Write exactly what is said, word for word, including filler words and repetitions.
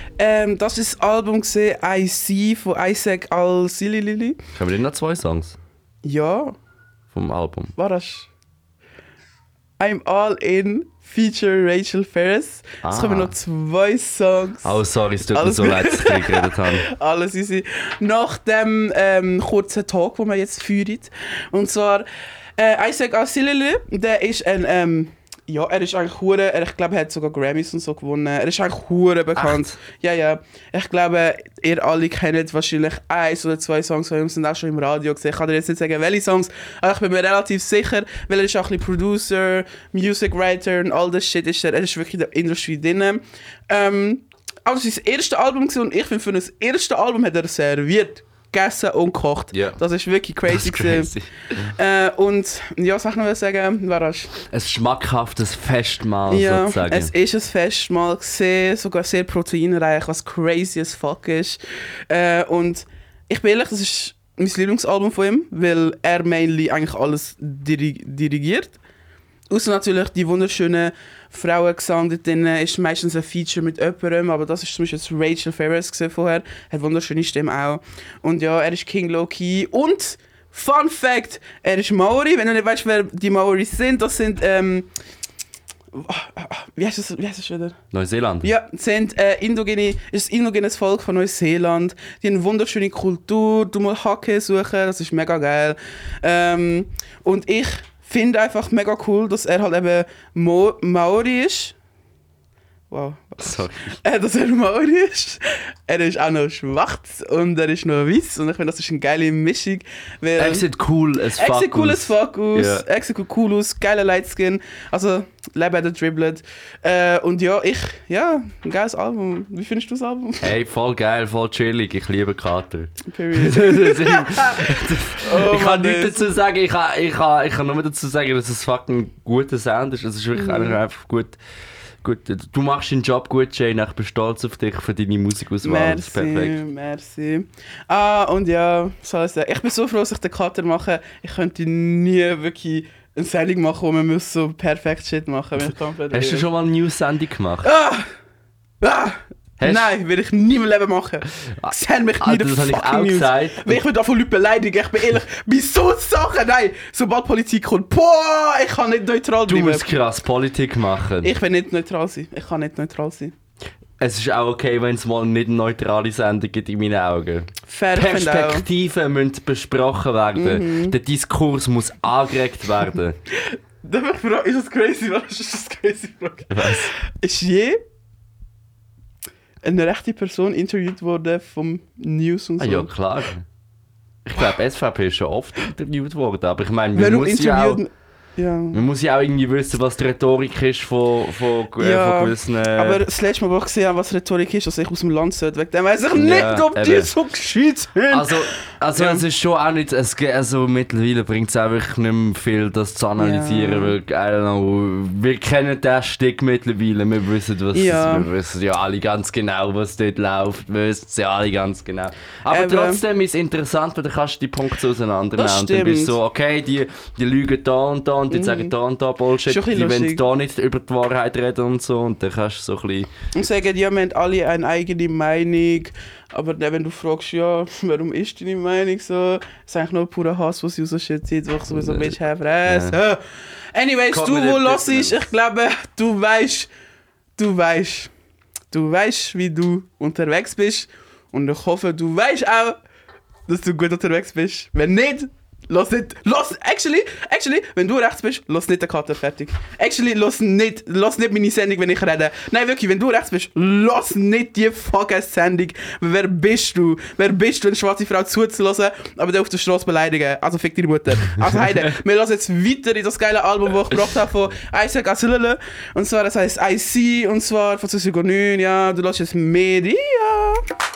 Ähm, das war das Album gesehen, I See von Isaac Al-Silili. Haben wir nicht noch zwei Songs Ja. vom Album? War das? I'm All In, feature Rachel Ferris. Ah. Es kommen noch zwei Songs. Oh, sorry, es tut mir Alles so gut. leid, dass ich dich geredet habe. Alles easy. Nach dem ähm, kurzen Talk, den wir jetzt führen. Und zwar, äh, Isaac Al-Silili, der ist ein, ähm, ja, er ist eigentlich hure, er, ich glaube, er hat sogar Grammys und so gewonnen. Er ist eigentlich hure bekannt. Echt? Ja, ja. Ich glaube, ihr alle kennt wahrscheinlich eins oder zwei Songs von ihm, sind auch schon im Radio gesehen. Ich kann dir jetzt nicht sagen, welche Songs, aber ich bin mir relativ sicher, weil er ist auch ein bisschen Producer, Music Writer und all das Shit ist er. Er ist wirklich in der Industrie drin. Ähm, aber es war sein erstes Album gewesen und ich finde, für das erste Album hat er serviert, gegessen und gekocht. Ja. Das ist wirklich crazy. Das ist crazy. Äh, und ja, was soll ich noch sagen? War das? Ein schmackhaftes Festmahl Ja, sozusagen. es ist ein Festmahl gesehen, sogar sehr proteinreich, was crazy as fuck ist. Äh, und ich bin ehrlich, das ist mein Lieblingsalbum von ihm, weil er mainly eigentlich alles diri- dirigiert. Außer natürlich die wunderschönen Frauengesang dort drin ist meistens ein Feature mit jemandem, aber das ist zum Beispiel jetzt Rachel Ferris gesehen vorher, hat wunderschöne Stimme auch. Und ja, er ist King Low-Key und Fun Fact, er ist Maori, wenn du nicht weißt, wer die Maoris sind, das sind, ähm, wie heißt das, wie heißt das wieder? Neuseeland? Ja, das sind äh, indogene, ist ein indogenes Volk von Neuseeland. Die haben eine wunderschöne Kultur, du musst Hacke suchen, das ist mega geil. Ähm, und ich finde einfach mega cool, dass er halt eben Mo- Maori ist. Wow. Sorry. Äh, dass er Maori ist. Er ist auch noch schwarz und er ist noch weiß. Und ich finde, das ist eine geile Mischung. Weil Er sieht cool as fuck er sieht cool aus. as fuck aus. Ja. Er sieht cool aus. Geiler Lightskin. Also, Leben der Dribblet. Äh, und ja, ich, ja, ein geiles Album. Wie findest du das Album? Hey, voll geil, voll chillig. Ich liebe Kater. Period. Oh, ich kann Mann, nichts das- dazu sagen, ich kann, ich, kann, ich kann nur dazu sagen, dass es fucking guter Sound ist. Es ist wirklich Mhm. einfach gut, gut. Du machst deinen Job gut, Jane. Ich bin stolz auf dich für deine Musikauswahl. Das ist Merci, perfekt. merci. Ah, und ja, was soll ich sagen? Ich bin so froh, dass ich den Cutter mache. Ich könnte nie wirklich eine Sendung machen, wo man muss so perfekt Shit machen muss. Hast du schon mal eine News-Sendung gemacht? Ah! Ah! Hast- Nein, will ich nie im Leben machen. Send mich Ah, nie das den habe ich fucking auch News. gesagt. Weil ich will davon Leute beleidigen. Ich bin ehrlich, bei so Sachen, nein. Sobald Politik kommt, boah, ich kann nicht neutral Du bleiben. musst krass Politik machen. Ich will nicht neutral sein. Ich kann nicht neutral sein. Es ist auch okay, wenn es mal nicht eine neutrale Sendung gibt, in meinen Augen. Fair, ich finde auch. Perspektiven müssen besprochen werden. Mhm. Der Diskurs muss angeregt werden. Darf ich fragen, ist das crazy? Was ist das crazy? Frage? Was? Ist je eine rechte Person interviewt worden vom News und Ah, so? ja, klar. Ich glaube, S V P ist schon oft interviewt worden, aber ich meine, man Warum muss, ja auch, interviewt? Ja. man muss ja auch irgendwie wissen, was die Rhetorik ist von, von, äh, Ja, von gewissen... Äh, Aber das letzte Mal, wo ich gesehen habe, was Rhetorik ist, dass ich aus dem Land sollte, wegen dem weiss ich nicht, Ja, ob die eben. so gescheit sind. also, also Ja. es ist schon auch nicht... Es, ge- also mittlerweile bringt es einfach nicht mehr viel, das zu analysieren, Ja. weil, I don't know, wir kennen den Stick mittlerweile, wir wissen, was, Ja. wir wissen ja alle ganz genau, was dort läuft, wir wissen es ja alle ganz genau. Aber Eben. trotzdem ist es interessant, weil du kannst die Punkte auseinandernehmen Das und dann bist du stimmt. so, okay, die, die lügen da und da und die sagen da und da Bullshit, Ist schon ein die bisschen wollen lustig. da nicht über die Wahrheit reden und so und dann kannst du so ein bisschen... Und sagen, ja, wir haben alle eine eigene Meinung, aber dann, wenn du fragst, ja, warum ist deine Meinung so, ist eigentlich nur purer Hass, was sie rausschüttet, wo ich sowieso ein bisschen fresse. Ja. Anyways, Kommt du, mir wo nicht los ist, bitte. ich glaube, du weißt, du weißt, du weißt, wie du unterwegs bist und ich hoffe, du weißt auch, dass du gut unterwegs bist. Wenn nicht, lass nicht, lass, actually, actually, wenn du rechts bist, lass nicht den Cutter fertig. Actually, lass nicht, lass nicht meine Sendung, wenn ich rede. Nein, wirklich, wenn du rechts bist, lass nicht die fucking Sendung. Wer bist du? Wer bist du, eine schwarze Frau zuzulassen, aber dann auf der Straße beleidigen? Also fick deine Mutter. Also Heide, wir lassen jetzt weiter in das geile Album, das ich gebracht habe von Isaac Asilele. Und zwar, das heißt I See, und zwar von zweitausendneun, ja, du lässt jetzt Media.